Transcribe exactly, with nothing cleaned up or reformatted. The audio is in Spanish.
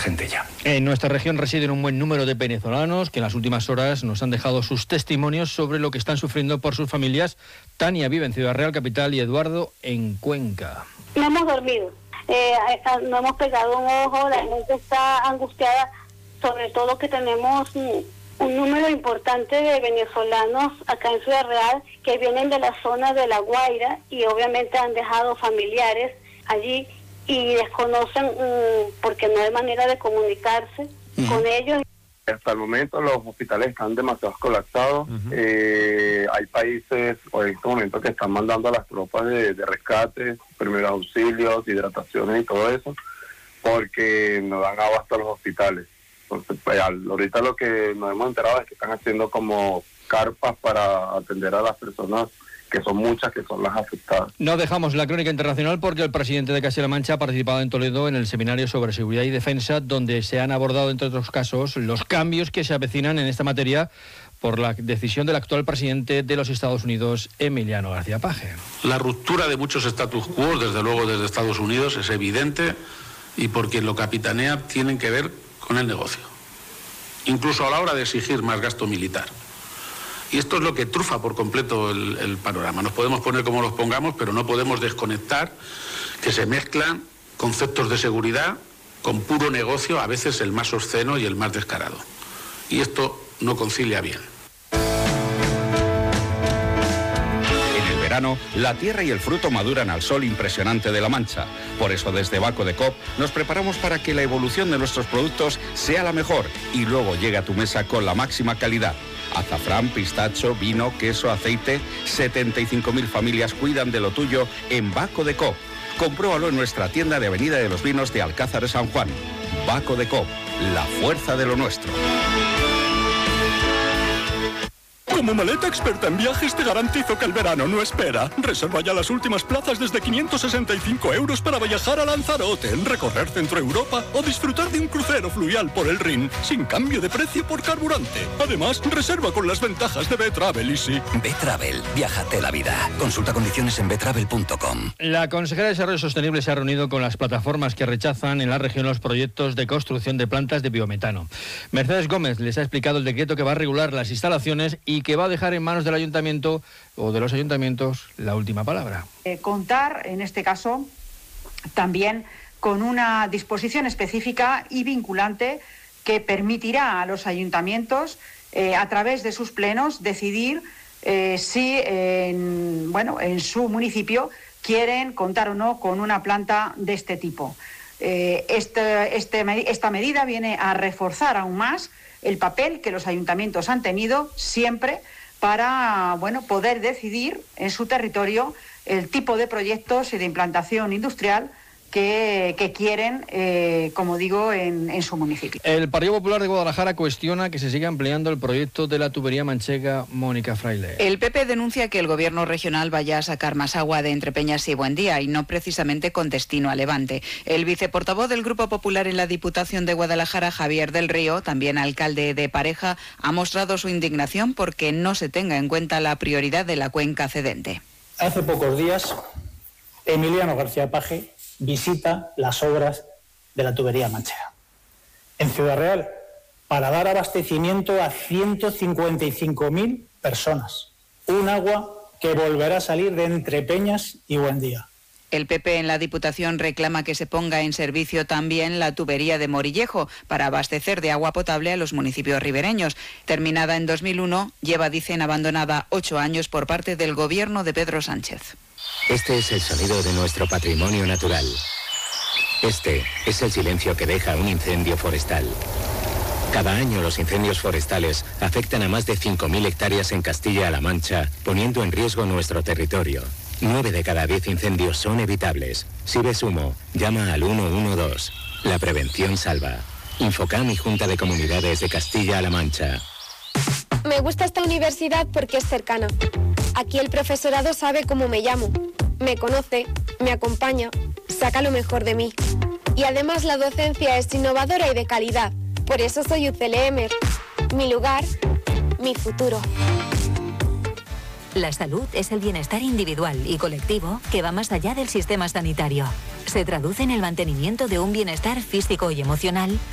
urgente ya. En nuestra región residen un buen número de venezolanos que en las últimas horas nos han dejado sus testimonios sobre lo que están sufriendo por sus familias. Tania vive en Ciudad Real Capital y Eduardo en Cuenca. No hemos dormido, eh, no hemos pegado un ojo, la gente está angustiada, sobre todo que tenemos un número importante de venezolanos acá en Ciudad Real que vienen de la zona de La Guaira y obviamente han dejado familiares allí y desconocen um, porque no hay manera de comunicarse uh-huh. con ellos. Hasta el momento los hospitales están demasiado colapsados. Uh-huh. Eh, hay países o en este momento que están mandando a las tropas de, de rescate, primeros auxilios, hidrataciones y todo eso, porque no dan abasto a los hospitales. Entonces, pues, ahorita lo que nos hemos enterado es que están haciendo como carpas para atender a las personas, que son muchas, que son las afectadas. No dejamos la crónica internacional porque el presidente de Castilla-La Mancha ha participado en Toledo en el seminario sobre seguridad y defensa, donde se han abordado, entre otros casos, los cambios que se avecinan en esta materia por la decisión del actual presidente de los Estados Unidos, Emiliano García Paje. La ruptura de muchos status quo, desde luego desde Estados Unidos, es evidente, y por quien lo capitanea tienen que ver con el negocio, incluso a la hora de exigir más gasto militar. Y esto es lo que trufa por completo el, el panorama. Nos podemos poner como los pongamos, pero no podemos desconectar que se mezclan conceptos de seguridad con puro negocio, a veces el más obsceno y el más descarado. Y esto no concilia bien. La tierra y el fruto maduran al sol impresionante de La Mancha. Por eso desde Baco de Coop nos preparamos para que la evolución de nuestros productos sea la mejor y luego llegue a tu mesa con la máxima calidad. Azafrán, pistacho, vino, queso, aceite. setenta y cinco mil familias cuidan de lo tuyo en Baco de Coop. Compruébalo en nuestra tienda de Avenida de los Vinos de Alcázar de San Juan. Baco de Coop, la fuerza de lo nuestro. Como maleta experta en viajes te garantizo que el verano no espera. Reserva ya las últimas plazas desde quinientos sesenta y cinco euros para viajar a Lanzarote, recorrer Centro Europa o disfrutar de un crucero fluvial por el Rin, sin cambio de precio por carburante. Además, reserva con las ventajas de B-Travel Easy. B-Travel, viájate la vida. Consulta condiciones en betravel punto com. La consejera de Desarrollo Sostenible se ha reunido con las plataformas que rechazan en la región los proyectos de construcción de plantas de biometano. Mercedes Gómez les ha explicado el decreto que va a regular las instalaciones y que va a dejar en manos del ayuntamiento o de los ayuntamientos la última palabra. Eh, contar, en este caso, también con una disposición específica y vinculante que permitirá a los ayuntamientos, eh, a través de sus plenos, decidir eh, si en, bueno, en su municipio quieren contar o no con una planta de este tipo. Eh, este, este, esta medida viene a reforzar aún más el papel que los ayuntamientos han tenido siempre para, bueno, poder decidir en su territorio el tipo de proyectos y de implantación industrial que, que quieren, eh, como digo, en, en su municipio. El Partido Popular de Guadalajara cuestiona que se siga ampliando el proyecto de la tubería manchega Mónica Fraile. El P P denuncia que el gobierno regional vaya a sacar más agua de Entrepeñas y Buendía y no precisamente con destino a Levante. El viceportavoz del Grupo Popular en la Diputación de Guadalajara, Javier del Río, también alcalde de Pareja, ha mostrado su indignación porque no se tenga en cuenta la prioridad de la cuenca cedente. Hace pocos días, Emiliano García Paje visita las obras de la tubería manchega en Ciudad Real para dar abastecimiento a ciento cincuenta y cinco mil personas. Un agua que volverá a salir de Entrepeñas y Buendía. El P P en la Diputación reclama que se ponga en servicio también la tubería de Morillejo para abastecer de agua potable a los municipios ribereños. Terminada en dos mil uno, lleva, dicen, abandonada ocho años por parte del gobierno de Pedro Sánchez. Este es el sonido de nuestro patrimonio natural. Este es el silencio que deja un incendio forestal. Cada año los incendios forestales afectan a más de cinco mil hectáreas en Castilla-La Mancha, poniendo en riesgo nuestro territorio. Nueve de cada diez incendios son evitables. Si ves humo, llama al uno uno dos. La prevención salva. Infocam y Junta de Comunidades de Castilla-La Mancha. Me gusta esta universidad porque es cercana. Aquí el profesorado sabe cómo me llamo, me conoce, me acompaña, saca lo mejor de mí. Y además la docencia es innovadora y de calidad. Por eso soy U C L M. Mi lugar, mi futuro. La salud es el bienestar individual y colectivo que va más allá del sistema sanitario. Se traduce en el mantenimiento de un bienestar físico y emocional